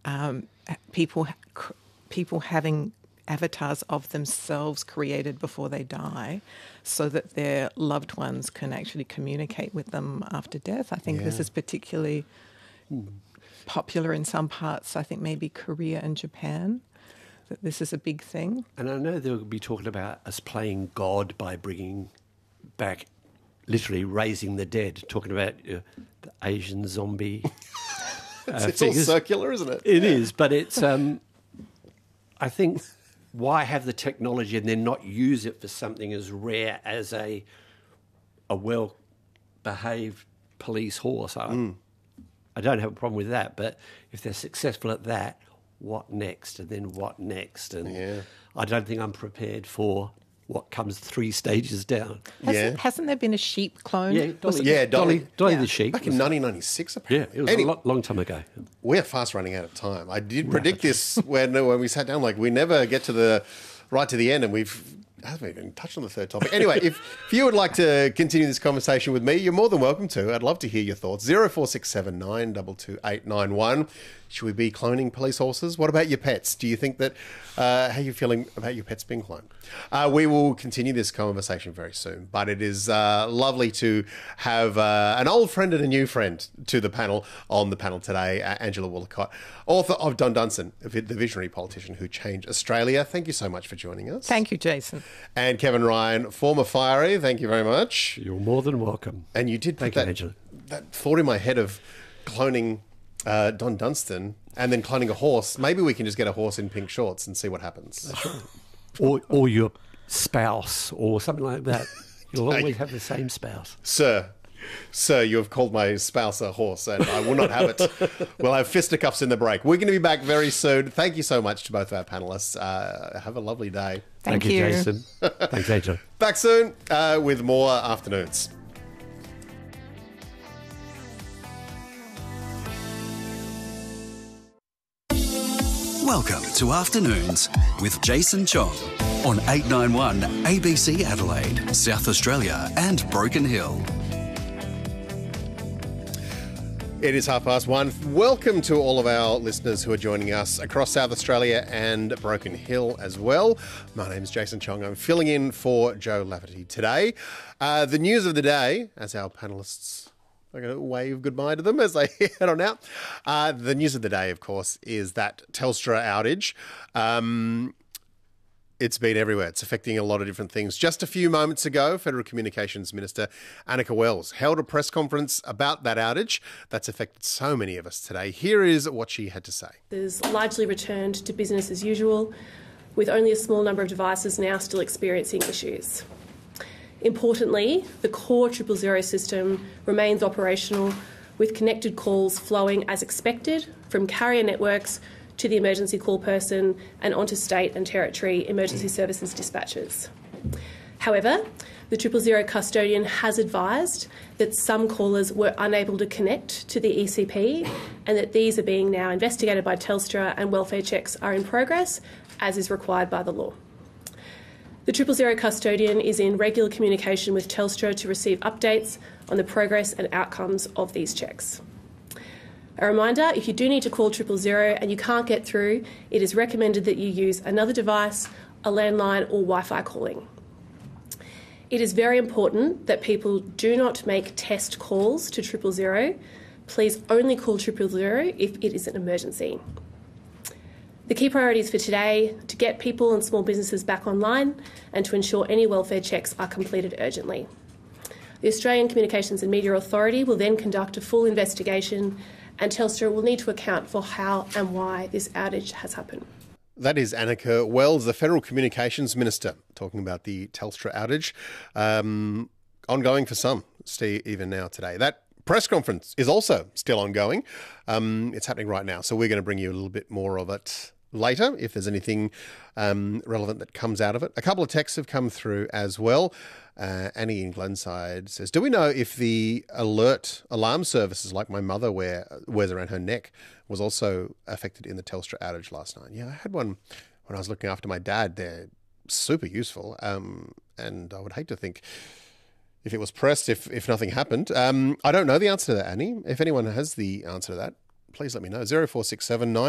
people having avatars of themselves created before they die so that their loved ones can actually communicate with them after death. I think this is particularly popular in some parts, I think maybe Korea and Japan, that this is a big thing. And I know they'll be talking about us playing God by bringing back, literally raising the dead, talking about the Asian zombie it's all circular, isn't it? It is, but it's, I think, why have the technology and then not use it for something as rare as a well-behaved police horse? I don't have a problem with that, but if they're successful at that, what next? And then what next? And I don't think I'm prepared for what comes 3 stages down. Hasn't there been a sheep clone? Yeah, Dolly the sheep. Back in 1996, apparently. Yeah, it was a long time ago. We're fast running out of time. I did predict this when we sat down. Like, we never get to the end, and haven't even touched on the third topic. Anyway, if you would like to continue this conversation with me, you're more than welcome to. I'd love to hear your thoughts. 0467 922 891. Should we be cloning police horses? What about your pets? Do you think that, how are you feeling about your pets being cloned? We will continue this conversation very soon, but it is lovely to have an old friend and a new friend to the panel. On the panel today, Angela Woolacott, author of Don Dunstan, the visionary politician who changed Australia. Thank you so much for joining us. Thank you, Jason. And Kevin Ryan, former fiery. Thank you very much. You're more than welcome. And you did put that thought in my head of cloning Don Dunstan and then cloning a horse. Maybe we can just get a horse in pink shorts and see what happens. or your spouse or something like that. You'll always have the same spouse. Sir, you have called my spouse a horse and I will not have it. We'll have fisticuffs in the break. We're going to be back very soon. Thank you so much to both our panellists. Have a lovely day. Thank you, Jason. Thanks, Angela. Back soon with more Afternoons. Welcome to Afternoons with Jason Chong on 891 ABC Adelaide, South Australia and Broken Hill. It is 1:30. Welcome to all of our listeners who are joining us across South Australia and Broken Hill as well. My name is Jason Chong. I'm filling in for Joe Lafferty today. The news of the day, as our panellists... I'm going to wave goodbye to them as they head on out. The news of the day, of course, is that Telstra outage. It's been everywhere. It's affecting a lot of different things. Just a few moments ago, Federal Communications Minister Annika Wells held a press conference about that outage that's affected so many of us today. Here is what she had to say. It's largely returned to business as usual, with only a small number of devices now still experiencing issues. Importantly, the core 000 system remains operational, with connected calls flowing as expected from carrier networks to the emergency call person and onto state and territory emergency services dispatchers. However, the 000 custodian has advised that some callers were unable to connect to the ECP and that these are being now investigated by Telstra and welfare checks are in progress, as is required by the law. The 000 custodian is in regular communication with Telstra to receive updates on the progress and outcomes of these checks. A reminder, if you do need to call 000 and you can't get through, it is recommended that you use another device, a landline or Wi-Fi calling. It is very important that people do not make test calls to 000. Please only call 000 if it is an emergency. The key priorities for today are to get people and small businesses back online and to ensure any welfare checks are completed urgently. The Australian Communications and Media Authority will then conduct a full investigation and Telstra will need to account for how and why this outage has happened. That is Annika Wells, the Federal Communications Minister, talking about the Telstra outage. Ongoing for some, even now today. That press conference is also still ongoing. It's happening right now, so we're going to bring you a little bit more of it later if there's anything relevant that comes out of it. A couple of texts have come through as well. Annie in Glenside says, do we know if the alarm services like my mother wears around her neck was also affected in the Telstra outage last night? Yeah, I had one when I was looking after my dad. They're super useful, and I would hate to think if it was pressed, if nothing happened. I don't know the answer to that, Annie. If anyone has the answer to that, please let me know. 0467